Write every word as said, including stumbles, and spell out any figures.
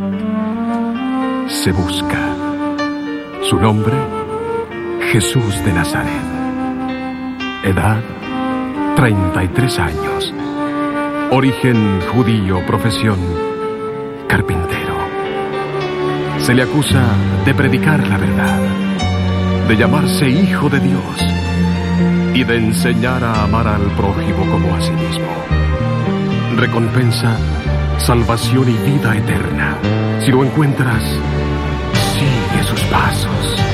Se busca. Su nombre, Jesús de Nazaret. Edad, treinta y tres años. Origen judío, profesión, carpintero. Se le acusa de predicar la verdad, de llamarse hijo de Dios y de enseñar a amar al prójimo como a sí mismo. Recompensa, salvación y vida eterna. Si lo encuentras, sigue sus pasos.